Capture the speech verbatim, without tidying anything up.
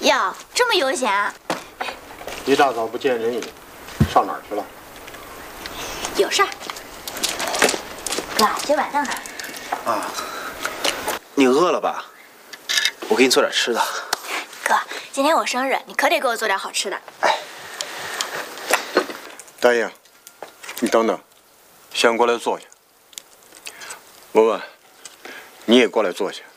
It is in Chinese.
哟，这么悠闲啊？ 一大早不见人影，上哪儿去了？ 有事儿。哥，今晚上呢？ 啊，你饿了吧？我给你做点吃的。 哥，今天我生日，你可得给我做点好吃的。 哎， 大英，你等等，先过来坐下。文文，你也过来坐下。